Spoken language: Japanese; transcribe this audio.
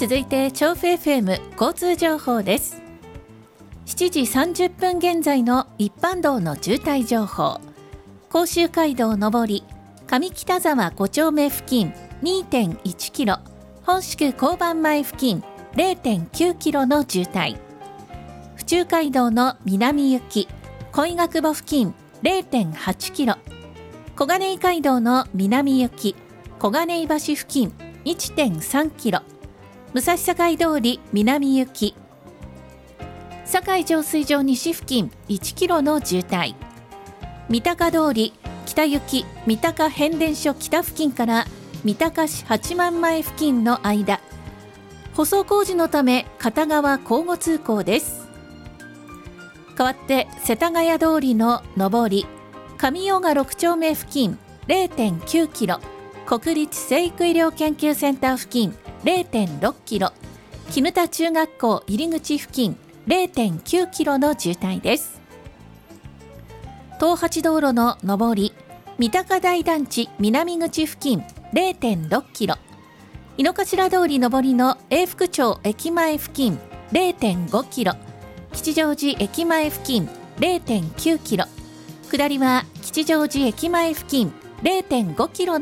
続いて調布 FM 交通情報です。7時30分現在の一般道の渋滞情報。甲州街道上り上北沢5丁目付近 2.1 キロ、本宿交番前付近 0.9 キロの渋滞。府中街道の南行き恋ヶ窪付近 0.8 キロ、小金井街道の南行き小金井橋付近 1.3 キロ、武蔵境通り南行き堺浄水場西付近1キロの渋滞。三鷹通り北行き三鷹変電所北付近から三鷹市八幡前付近の間、舗装工事のため片側交互通行です。代わって世田谷通りの上り上与賀6丁目付近 0.9 キロ、国立成育医療研究センター付近 0.6 キロ、絹田中学校入り口付近 0.9 キロの渋滞です。東八道路の上り三鷹台団地南口付近 0.6 キロ、井の頭通り上りの永福町駅前付近 0.5 キロ、吉祥寺駅前付近 0.9 キロ、下りは吉祥寺駅前付近 0.5 キロ